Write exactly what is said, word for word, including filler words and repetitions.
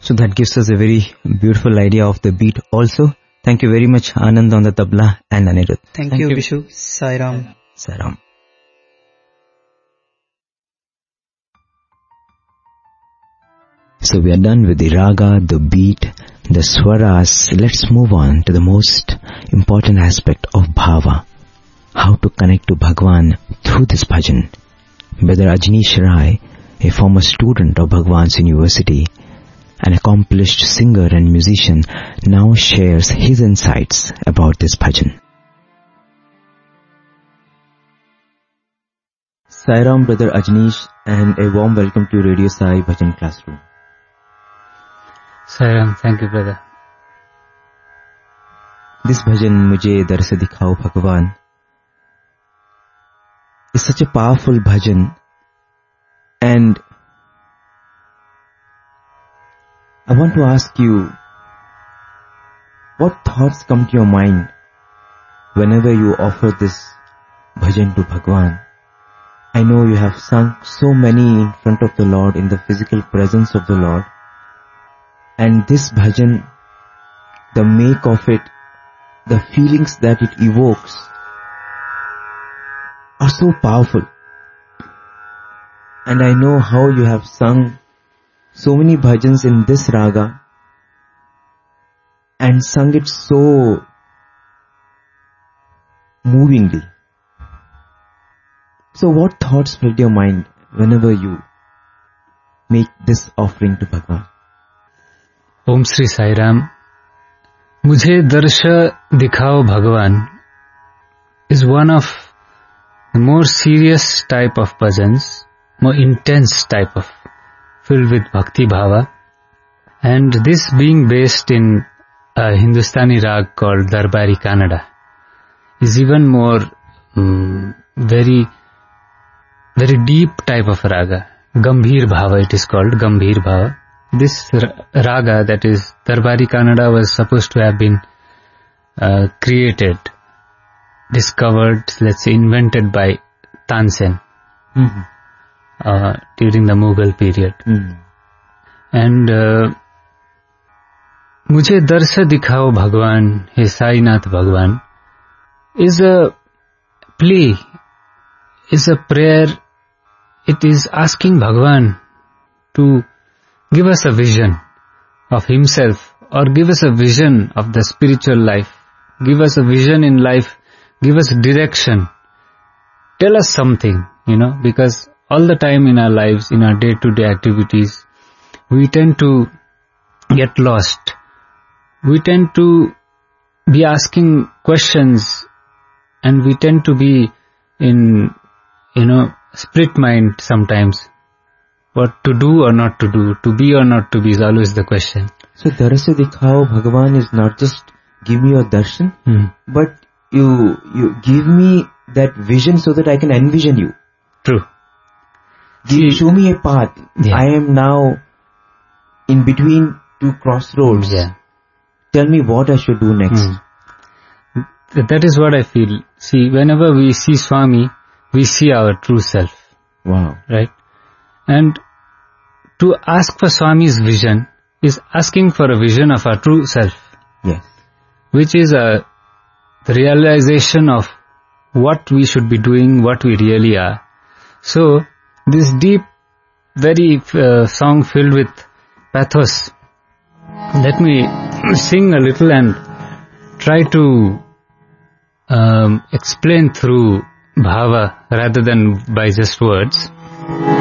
So that gives us a very beautiful idea of the beat also. Thank you very much, Anand on the tabla and Anirudh. Thank, Thank you, you, Bishu. Sai Ram. Sai Ram. So we are done with the raga, the beat, the swaras. Let's move on to the most important aspect of bhava. How to connect to Bhagwan through this bhajan. Brother Ajneesh Rai, a former student of Bhagwan's University, an accomplished singer and musician, now shares his insights about this bhajan. Sai Ram, Brother Ajneesh, and a warm welcome to Radio Sai Bhajan Classroom. Sai Ram, thank you, brother. This bhajan, Mujhe Dar Se Dikhao Bhagwan, is such a powerful bhajan, and I want to ask you, what thoughts come to your mind whenever you offer this bhajan to Bhagwan? I know you have sung so many in front of the Lord, in the physical presence of the Lord, and this bhajan, the make of it, the feelings that it evokes are so powerful. And I know how you have sung so many bhajans in this raga and sung it so movingly. So what thoughts filled your mind whenever you make this offering to Bhagwan? Om Shri Sai Ram. Mujhe Darsha Dikhao Bhagwan is one of the more serious type of bhajans, more intense type of, filled with bhakti bhava, and this being based in a Hindustani rag called Darbari Kannada is even more um, very very deep type of raga. Gambhir bhava it is called, Gambhir bhava. This raga, that is Darbari Kannada, was supposed to have been uh, created, discovered, let's say invented by Tansen mm-hmm. uh, during the Mughal period. Mm-hmm. And uh, Mujhe Darsha Dikhao Bhagwan, He Sainath Bhagwan, is a plea, is a prayer. It is asking Bhagwan to give us a vision of himself, or give us a vision of the spiritual life, give us a vision in life, give us direction, tell us something, you know, because all the time in our lives, in our day-to-day activities, we tend to get lost. We tend to be asking questions, and we tend to be in, you know, split mind sometimes. What to do or not to do, to be or not to be is always the question. So Darse Dikhao Bhagwan is not just give me your darshan, hmm. but you you give me that vision so that I can envision you. True. Give, show me a path. Yeah. I am now in between two crossroads. Yeah. Tell me what I should do next. Hmm. That is what I feel. See, whenever we see Swami, we see our true self. Wow. Right? And to ask for Swami's vision is asking for a vision of our true self. Yes. Which is a the realization of what we should be doing, what we really are. So, this deep, very uh, song filled with pathos, let me sing a little and try to um, explain through bhava rather than by just words.